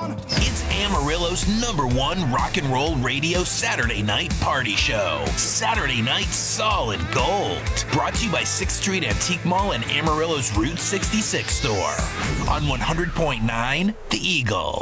It's Amarillo's #1 rock and roll radio Saturday night party show. Saturday Night Solid Gold. Brought to you by 6th Street Antique Mall and Amarillo's Route 66 store. On 100.9, The Eagle.